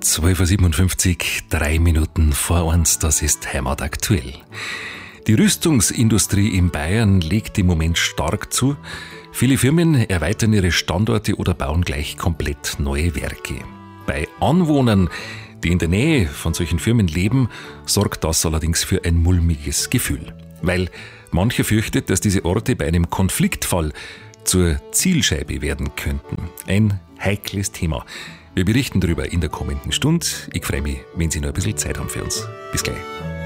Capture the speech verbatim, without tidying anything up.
zwölf Uhr siebenundfünfzig, drei Minuten vor eins, das ist Heimat aktuell. Die Rüstungsindustrie in Bayern legt im Moment stark zu. Viele Firmen erweitern ihre Standorte oder bauen gleich komplett neue Werke. Bei Anwohnern, die in der Nähe von solchen Firmen leben, sorgt das allerdings für ein mulmiges Gefühl. Weil mancher fürchtet, dass diese Orte bei einem Konfliktfall zur Zielscheibe werden könnten. Ein heikles Thema. Wir berichten darüber in der kommenden Stunde. Ich freue mich, wenn Sie noch ein bisschen Zeit haben für uns. Bis gleich.